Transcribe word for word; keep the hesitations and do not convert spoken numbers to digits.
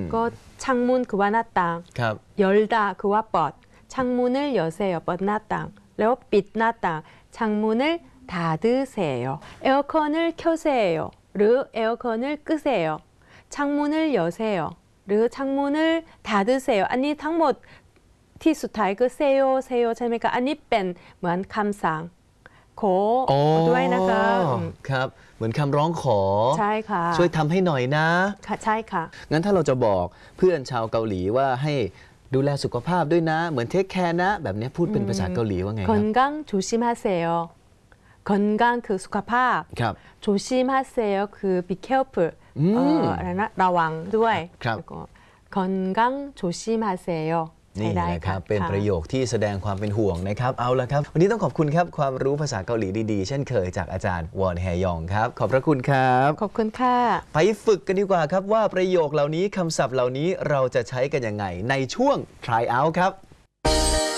ก็ช่างมุนคือว่าหน้าต่างยอลดาคือว่าปอดช่างมุนเยอะเสียปอดหน้าต่างแล้วปิดหน้าต่างช่างมุน닫으세요 에어컨을 켜세요หรือ 에어컨을 끄세요 창문을 여세요หรือ 창문을 닫으세요 อันนี้ทั้งหมดที่สุดท้ายก็เซโยเซโยใช่ไหมคะอันนี้เป็นเหมือนคำสั่งขอด้วยนะคะครับเหมือนคำร้องขอใช่ค่ะช่วยทำให้หน่อยนะค่ะใช่ค่ะงั้นถ้าเราจะบอกเพื่อนชาวเกาหลีว่าให้ดูแลสุขภาพด้วยนะเหมือนเทคแคร์นะแบบนี้พูดเป็นภาษาเกาหลีว่าไงครับ 건강조심하세요건강그수가파 조심하세요그 be carefulเอ่ออะไรนะระวังด้วยแล้วก็건강조심하세요 นี่นะครับเป็นประโยคที่แสดงความเป็นห่วงนะครับเอาละครับวันนี้ต้องขอบคุณครับความรู้ภาษาเกาหลีดีๆเช่นเคยจากอาจารย์วอนแฮยองครับขอบพระคุณครับขอบคุณค่ะไปฝึกกันดีกว่าครับว่าประโยคเหล่านี้คำศัพท์เหล่านี้เราจะใช้กันยังไงในช่วง try out ครับ